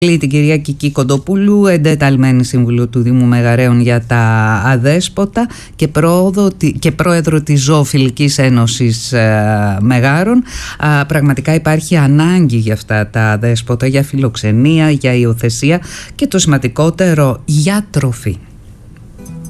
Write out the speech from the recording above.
Την κυρία Κική Κοντοπούλου, εντεταλμένη σύμβουλο του Δήμου Μεγαρέων για τα αδέσποτα και πρόεδρο της Ζωοφιλικής Ένωσης Μεγάρων. Πραγματικά υπάρχει ανάγκη για αυτά τα αδέσποτα, για φιλοξενία, για υιοθεσία και το σημαντικότερο, για τροφή.